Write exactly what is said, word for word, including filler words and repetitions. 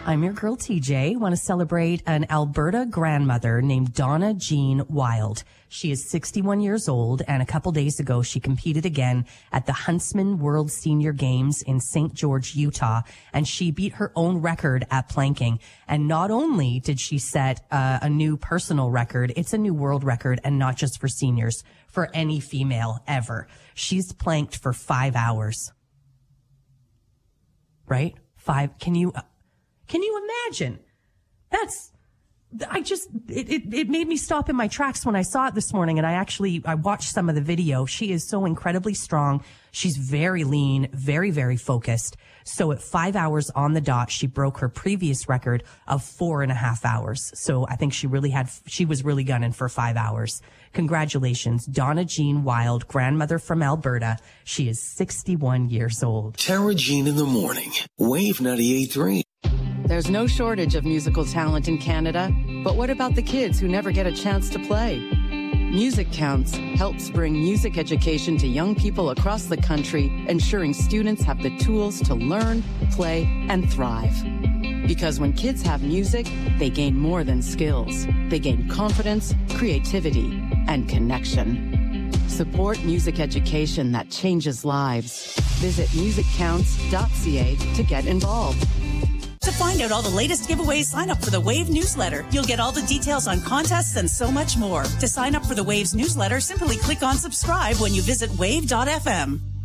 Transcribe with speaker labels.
Speaker 1: I'm your girl, T J. Want to celebrate an Alberta grandmother named Donna Jean Wild. She is sixty-one years old, and a couple days ago, she competed again at the Huntsman World Senior Games in Saint George, Utah, and she beat her own record at planking. And not only did she set uh, a new personal record, it's a new world record, and not just for seniors, for any female ever. She's planked for five hours. Right? Five. Can you... Uh, Can you imagine? That's, I just, it, it, it made me stop in my tracks when I saw it this morning. And I actually, I watched some of the video. She is so incredibly strong. She's very lean, very, very focused. So at five hours on the dot, she broke her previous record of four and a half hours. So I think she really had, she was really gunning for five hours. Congratulations, Donna Jean Wild, grandmother from Alberta. She is sixty-one years old.
Speaker 2: Tara Jean in the morning. Wave ninety-eight point three.
Speaker 3: There's no shortage of musical talent in Canada, but what about the kids who never get a chance to play? Music Counts helps bring music education to young people across the country, ensuring students have the tools to learn, play, and thrive. Because when kids have music, they gain more than skills. They gain confidence, creativity, and connection. Support music education that changes lives. Visit music counts dot c a to get involved.
Speaker 4: To find out all the latest giveaways, sign up for the Wave newsletter. You'll get all the details on contests and so much more. To sign up for the Wave's newsletter, simply click on subscribe when you visit wave dot f m.